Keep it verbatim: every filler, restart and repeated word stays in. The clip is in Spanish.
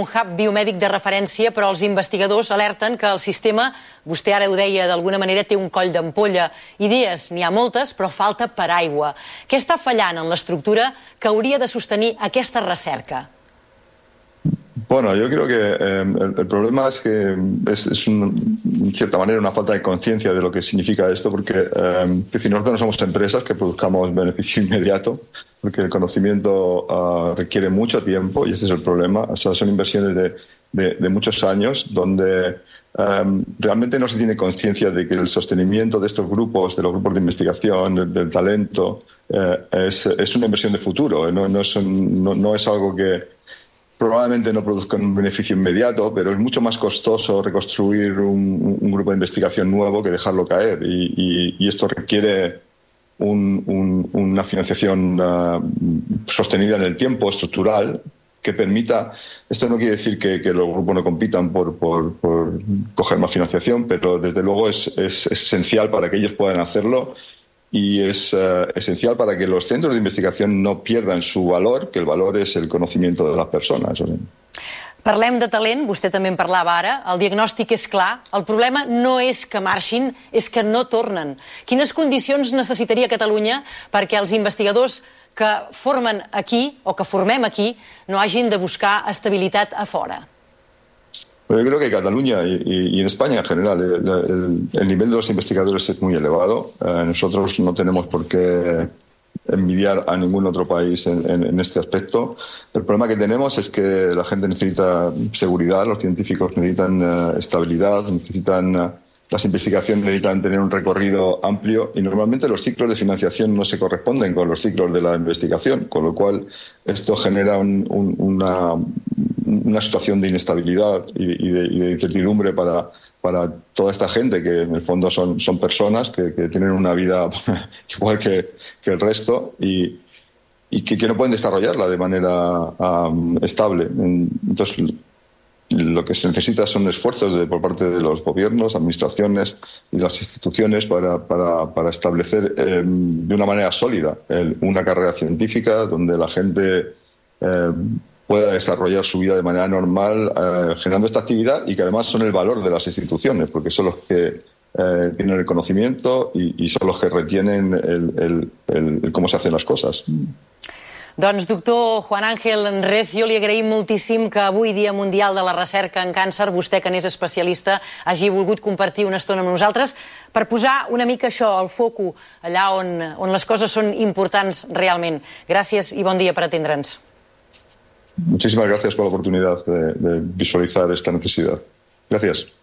un hub biomèdic de referència, però els investigadors alerten que el sistema, vostè ara ho deia d'alguna manera, té un coll d'ampolla. Idees n'hi ha moltes, però falta paraigua. Què està fallant en l'estructura que hauria de sostenir aquesta recerca? Bueno, yo creo que eh, el, el problema es que es, es un, en cierta manera una falta de conciencia de lo que significa esto, porque eh, que si nosotros no somos empresas que produzcamos beneficio inmediato, porque el conocimiento uh, requiere mucho tiempo y ese es el problema. O sea, son inversiones de, de, de muchos años donde um, realmente no se tiene conciencia de que el sostenimiento de estos grupos, de los grupos de investigación, del, del talento, eh, es, es una inversión de futuro. No, no, es un, no, no es algo que probablemente no produzca un beneficio inmediato, pero es mucho más costoso reconstruir un, un grupo de investigación nuevo que dejarlo caer. Y, y, y esto requiere un, un, una financiación uh, sostenida en el tiempo, estructural, que permita... Esto no quiere decir que, que los grupos no compitan por, por, por coger más financiación, pero desde luego es, es, es esencial para que ellos puedan hacerlo. Y es uh, esencial para que los centros de investigación no pierdan su valor, que el valor es el conocimiento de las personas. Parlem de talent, vostè també en parlava ara, el diagnòstic és clar, el problema no és que marxin, és que no tornen. Quines condicions necessitaria Catalunya perquè els investigadors que formen aquí o que formem aquí no hagin de buscar estabilitat a fora? Yo creo que Cataluña y, y, y en España en general el, el, el nivel de los investigadores es muy elevado. Eh, nosotros no tenemos por qué envidiar a ningún otro país en, en, en este aspecto. El problema que tenemos es que la gente necesita seguridad, los científicos necesitan uh, estabilidad, necesitan uh, las investigaciones necesitan tener un recorrido amplio y normalmente los ciclos de financiación no se corresponden con los ciclos de la investigación, con lo cual esto genera un, un, una, una situación de inestabilidad y, y, de, y de incertidumbre para, para toda esta gente que en el fondo son, son personas que, que tienen una vida igual que, que el resto y, y que, que no pueden desarrollarla de manera um, estable. Entonces, lo que se necesita son esfuerzos de, por parte de los gobiernos, administraciones y las instituciones para, para, para establecer eh, de una manera sólida el, una carrera científica donde la gente eh, pueda desarrollar su vida de manera normal eh, generando esta actividad y que además son el valor de las instituciones porque son los que eh, tienen el conocimiento y, y son los que retienen el, el, el, el cómo se hacen las cosas. Doncs, doctor Juan Ángel Recio, li agraïm moltíssim que avui, Dia Mundial de la Recerca en Càncer, vostè, que n'és especialista, hagi volgut compartir una estona amb nosaltres per posar una mica això, el foco, allà on, on les coses són importants realment. Gràcies i bon dia per atendre'ns. Muchísimas gracias por la oportunidad de, de visualizar esta necesidad. Gracias.